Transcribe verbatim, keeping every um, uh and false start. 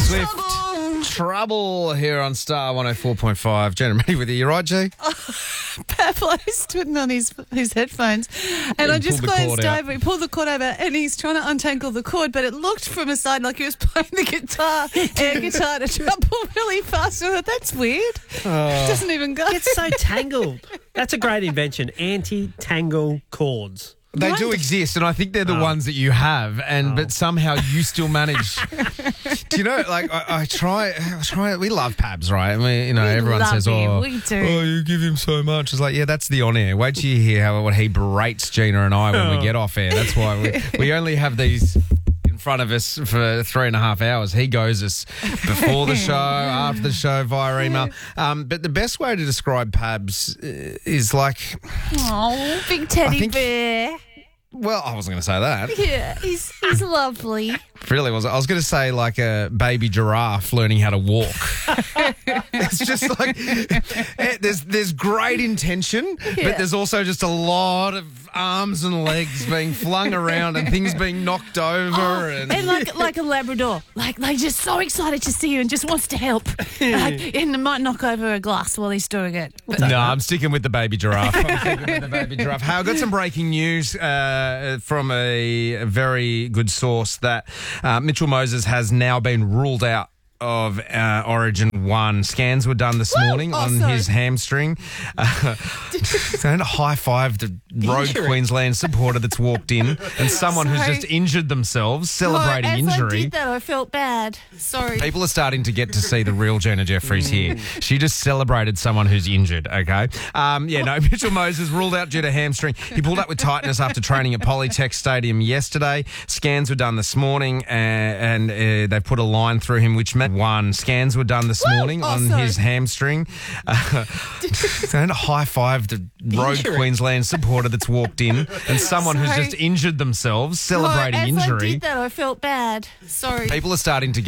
Swift. Trouble here on Star one oh four point five. Jen, ready with you? You right, G? Pablo's putting on his his headphones, and He I just pulled the cord glanced out. over. He pulled the cord over, and he's trying to untangle the cord, but it looked from a side like he was playing the guitar, air guitar to trouble really fast. I thought, that's weird. Oh. It doesn't even go. It's so tangled. That's a great invention. Anti-tangle cords. They do exist, and I think they're the ones that you have, and but somehow you still manage. Do you know, like, I, I try, I try, we love Pabs, right? I mean, you know, We everyone love says, him, oh, we do. oh, you give him so much. It's like, yeah, that's the on-air. Wait till you hear how what he berates Gina and I when we get off air. That's why we, we only have these in front of us for three and a half hours. He goes us before the show, after the show, via email. Um, but the best way to describe Pabs uh, is like, Oh, big teddy think- bear. well, I wasn't going to say that. Yeah, he's he's lovely. Really was. I was going to say like a baby giraffe learning how to walk. It's just like eh, there's there's great intention, Yeah. but there's also just a lot of arms and legs being flung around and things being knocked over. and, And like like a Labrador, like like just so excited to see you and just wants to help. Like, and might knock over a glass while he's doing it. But no, I'm sticking with the baby giraffe. I'm sticking with the baby giraffe. Hey, I've got some breaking news uh, from a very good source that uh, Mitchell Moses has now been ruled out of uh, Origin one. Scans were done this morning Oh, on sorry. his hamstring. Uh, don't high five the Road Injury. Queensland supporter that's walked in and someone who's Sorry. just injured themselves celebrating as I injury. did that, I felt bad. Sorry. People are starting to get to see the real Jenna Jeffries here. She just celebrated someone who's injured, okay? Um, yeah, no, Mitchell Moses ruled out due to hamstring. He pulled up with tightness after training at Polytech Stadium yesterday. Scans were done this morning, uh, and uh, they put a line through him, which meant one. Scans were done this morning Oh, on sorry. his hamstring. Uh, don't high five the Road Injury. Queensland supporter that's walked in and someone who's Sorry. just injured themselves No, celebrating as injury. I did that, I felt bad. Sorry. People are starting to